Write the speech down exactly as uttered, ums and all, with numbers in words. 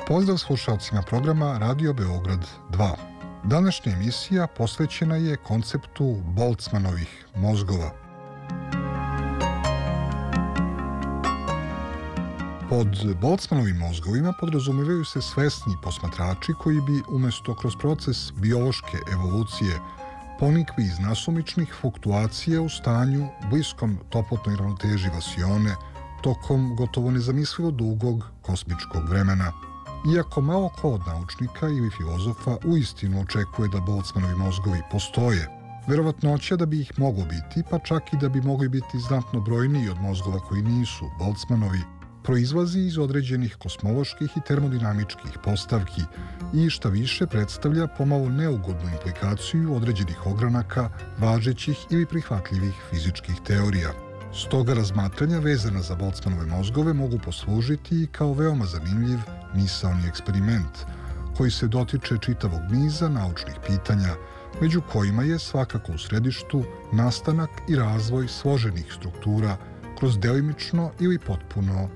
Pozdrav slušalcima programa Radio Beograd dva. Današnja emisija posvećena je konceptu Boltzmannovih mozgova. Pod Boltzmannovim mozgovima podrazumijevaju se svesni posmatrači koji bi umjesto kroz proces biološke evolucije ponikli iz nasumičnih fluktuacija u stanju bliskom toplotnoj ravnoteži vasione tokom gotovo nezamislivo dugog kosmičkog vremena. Iako malo ko od naučnika ili filozofa uistinu očekuje da Boltzmannovi mozgovi postoje, verovatnoća da bi ih moglo biti, pa čak i da bi mogli biti znatno brojniji od mozgova koji nisu Boltzmannovi, proizlazi iz određenih kosmoloških i termodinamičkih postavki i šta više predstavlja pomalo neugodnu implikaciju određenih ogranaka važećih ili prihvatljivih fizičkih teorija. Stoga razmatranja vezana za Boltzmannove mozgove mogu poslužiti i kao veoma zanimljiv misaoni eksperiment, koji se dotiče čitavog niza naučnih pitanja, među kojima je svakako u središtu nastanak i razvoj složenih struktura kroz delimično ili potpuno